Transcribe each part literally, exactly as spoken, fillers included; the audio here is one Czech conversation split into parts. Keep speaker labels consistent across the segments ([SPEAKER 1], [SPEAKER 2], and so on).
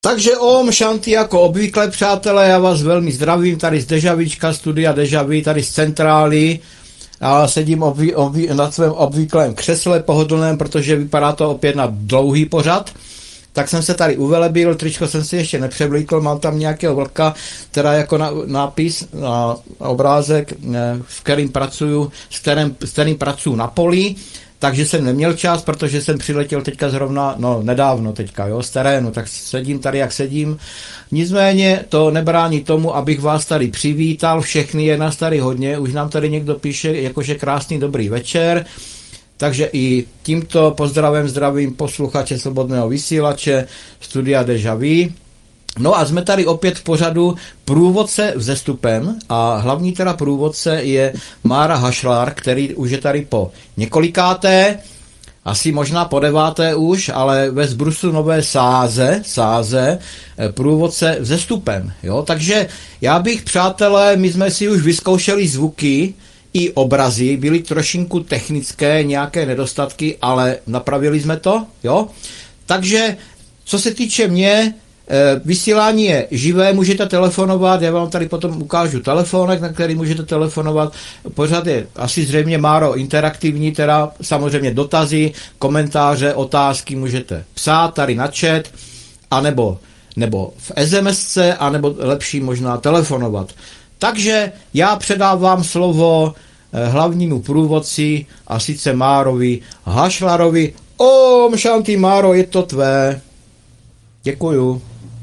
[SPEAKER 1] Takže Om Shanti jako obvykle, přátelé, já vás velmi zdravím, tady z Dežavička, studia Dežaví, tady z centrály. A sedím obvy, obvy, na svém obvyklém křesle pohodlném, protože vypadá to opět na dlouhý pořad. Tak jsem se tady uvelebil, tričko jsem si ještě nepřevlíkl, mám tam nějakého vlka, teda jako na, nápis, na obrázek, v kterým pracuju, s kterým, s kterým pracuju na poli. Takže jsem neměl čas, protože jsem přiletěl teďka zrovna, no nedávno teďka, jo, z terénu, tak sedím tady, jak sedím. Nicméně to nebrání tomu, abych vás tady přivítal, všechny, je nás tady hodně, už nám tady někdo píše, jakože krásný dobrý večer, takže i tímto pozdravem zdravím posluchače Slobodného vysílače, studia Dežaví. No a jsme tady opět v pořadu průvodce vzestupem a hlavní teda průvodce je Mára Hašlar, který už je tady po několikáté, asi možná po deváté už, ale ve Zbrusu Nové Sáze, Sáze, průvodce vzestupem. Jo? Takže já bych, přátelé, my jsme si už vyzkoušeli zvuky i obrazy, byly trošinku technické, nějaké nedostatky, ale napravili jsme to. Jo? Takže co se týče mě, vysílání je živé, můžete telefonovat, já vám tady potom ukážu telefonek, na který můžete telefonovat. Pořád je asi zřejmě, Máro, interaktivní, teda samozřejmě dotazy, komentáře, otázky můžete psát tady na chat, anebo nebo v SMSce, anebo lepší možná telefonovat. Takže já předávám slovo hlavnímu průvodci, a sice Márovi Hašlarovi. Om Shanti, Máro, je to tvé. Děkuju.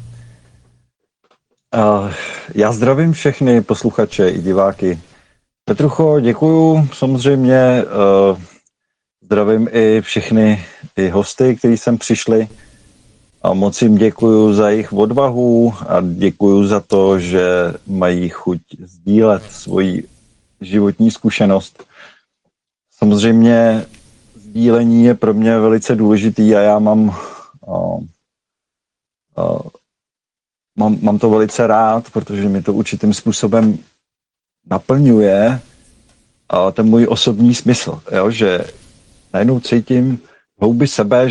[SPEAKER 2] Uh, já zdravím všechny posluchače i diváky. Petrucho, děkuju. Samozřejmě uh, zdravím i všechny i hosty, kteří sem přišli. A moc jim děkuju za jejich odvahu a děkuju za to, že mají chuť sdílet svoji životní zkušenost. Samozřejmě sdílení je pro mě velice důležitý a já mám... Uh, uh, Mám, mám to velice rád, protože mi to určitým způsobem naplňuje a ten můj osobní smysl, jo, že najednou cítím hloubi sebe,